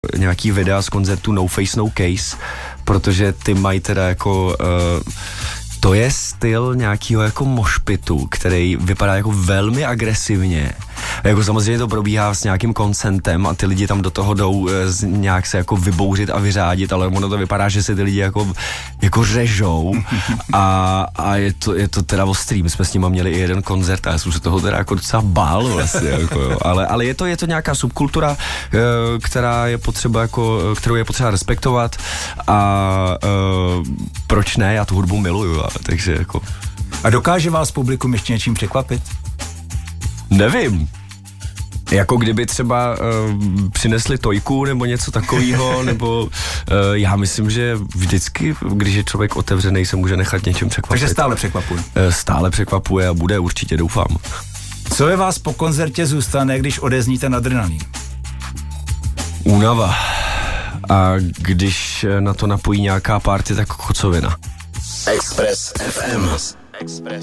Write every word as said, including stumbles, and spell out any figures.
nějaký videa z koncertu No Face No Case, protože ty mají teda jako uh, to je styl nějakého jako mošpitu, který vypadá jako velmi agresivně. Jako samozřejmě to probíhá s nějakým koncentem a ty lidi tam do toho jdou z, nějak se jako vybouřit a vyřádit, ale ono to vypadá, že se ty lidi jako, jako řežou a, a je, to, je to teda ostrý. My jsme s nima měli i jeden koncert a já jsem se toho teda jako docela bál vlastně, jako jo. Ale, ale je to, je to nějaká subkultura, která je potřeba jako, kterou je potřeba respektovat a uh, proč ne, já tu hudbu miluju, takže jako. A dokáže vás publikum ještě něčím překvapit? Nevím. Jako kdyby třeba uh, přinesli tojku nebo něco takového, nebo uh, já myslím, že vždycky, když je člověk otevřený, se může nechat něčím překvapit. Takže stále překvapuje. Uh, stále překvapuje a bude, určitě doufám. Co ve vás po koncertě zůstane, když odezní ten adrenalin? Únava. A když na to napojí nějaká party, tak kocovina. Express F M. Express.